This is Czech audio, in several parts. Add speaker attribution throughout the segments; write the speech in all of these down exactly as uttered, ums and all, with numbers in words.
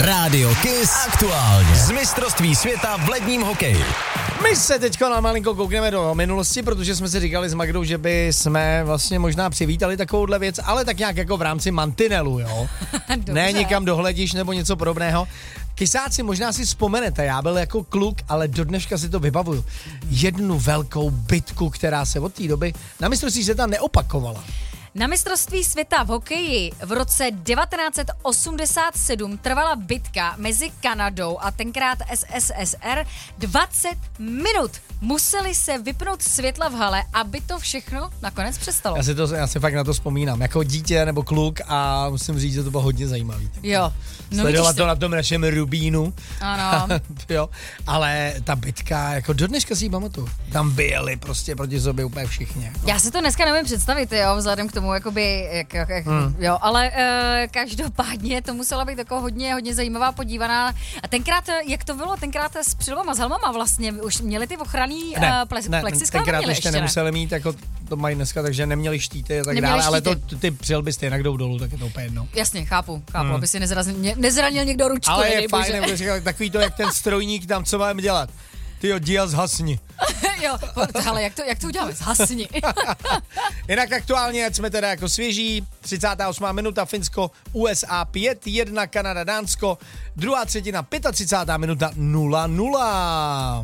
Speaker 1: Rádio Kiss aktuálně z mistrovství světa v ledním hokeji.
Speaker 2: My se teďko na malinko koukneme do minulosti, protože jsme si říkali s Magdou, že by jsme vlastně možná přivítali takovouhle věc, ale tak nějak jako v rámci mantinelu, jo. Ne někam do hlediš nebo něco podobného. Kysáci, možná si vzpomenete, já byl jako kluk, ale do dneška si to vybavuju. Jednu velkou bitku, která se od té doby na mistrovství světa neopakovala.
Speaker 3: Na mistrovství světa v hokeji v roce devatenáct set osmdesát sedm trvala bitka mezi Kanadou a tenkrát S S S R dvacet minut. Museli se vypnout světla v hale, aby to všechno nakonec přestalo.
Speaker 2: Já si, to, já si fakt na to vzpomínám, jako dítě nebo kluk a musím říct, že to bylo hodně zajímavý.
Speaker 3: Jo. No,
Speaker 2: sledovat to na tom našem Rubínu.
Speaker 3: Ano.
Speaker 2: Jo, ale ta bitka, jako do dneška si ji pamatuju. Tam byli prostě proti sobě úplně všichni. Jako.
Speaker 3: Já si to dneska nevím představit, jo, vzhledem k tomu, jakoby, jak, jak, hmm. jo, ale uh, každopádně to musela být jako hodně, hodně zajímavá podívaná. A tenkrát, jak to bylo, tenkrát s přilbama, s helmama vlastně, už měli ty ochranný uh, ple-
Speaker 2: ne,
Speaker 3: plexiskla?
Speaker 2: tenkrát
Speaker 3: ještě,
Speaker 2: ještě nemuseli mít, jako to mají dneska, takže neměli štíty a tak
Speaker 3: neměli
Speaker 2: dále,
Speaker 3: štíty.
Speaker 2: ale to, ty přilby stejně jdou dolů, tak je to úplně jedno.
Speaker 3: Jasně, chápu, chápu, hmm. aby si nezranil, nezranil někdo ručku.
Speaker 2: Ale je fajn, nebo říkal, takový to, jak ten strojník tam, co máme dělat. Tyjo, Dia zhasni.
Speaker 3: Jo, ale jak to, jak to uděláme? Zhasni.
Speaker 2: Jinak aktuálně, ať jsme teda jako svěží, třicátá osmá minuta Finsko, U S A pět jedna, Kanada, Dánsko, druhá třetina, třicátá pátá minuta nula nula.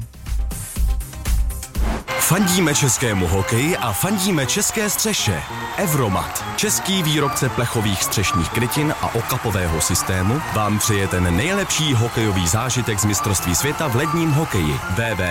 Speaker 1: Fandíme českému hokeji a fandíme české střeše. Evromat, český výrobce plechových střešních krytin a okapového systému, vám přeje ten nejlepší hokejový zážitek z mistrovství světa v ledním hokeji. w w